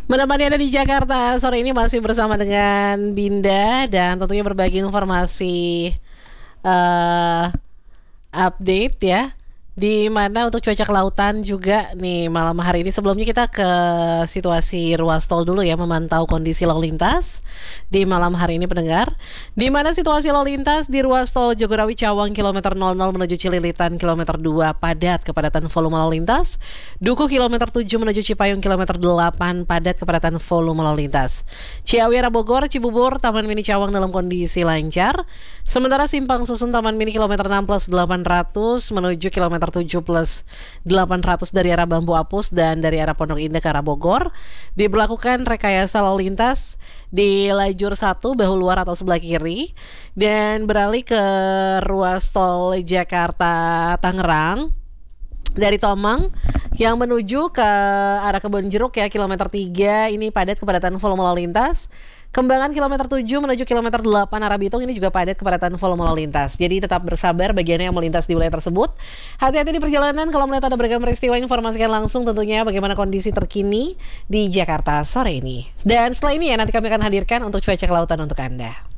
Menemani Anda di Jakarta sore ini masih bersama dengan Binda dan tentunya berbagi informasi eh update ya. Di mana untuk cuaca kelautan juga nih malam hari ini sebelumnya kita ke situasi ruas tol dulu ya, memantau kondisi lalu lintas di malam hari ini pendengar. Di mana situasi lalu lintas di ruas tol Jagorawi Cawang kilometer 00 menuju Cililitan kilometer 2 padat kepadatan volume lalu lintas. Dukuh kilometer 7 menuju Cipayung kilometer 8 padat kepadatan volume lalu lintas. Ciawi arah Bogor, Cibubur, Taman Mini Cawang dalam kondisi lancar. Sementara simpang susun Taman Mini kilometer 6 plus 800 menuju kilometer 7 plus 800 dari arah Bambu Apus dan dari arah Pondok Indah ke arah Bogor diberlakukan rekayasa lalu lintas di lajur 1 bahu luar atau sebelah kiri dan beralih ke ruas tol Jakarta Tangerang dari Tomang yang menuju ke arah Kebonjeruk ya kilometer 3 ini padat kepadatan volume lalu lintas. Kembangan kilometer 7 menuju kilometer 8 arah Bitung ini juga padat kepadatan volume lalu lintas. Jadi tetap bersabar bagiannya yang melintas di wilayah tersebut. Hati-hati di perjalanan kalau melihat ada beragam peristiwa, informasikan langsung tentunya bagaimana kondisi terkini di Jakarta sore ini. Dan setelah ini ya nanti kami akan hadirkan untuk cuaca kelautan untuk Anda.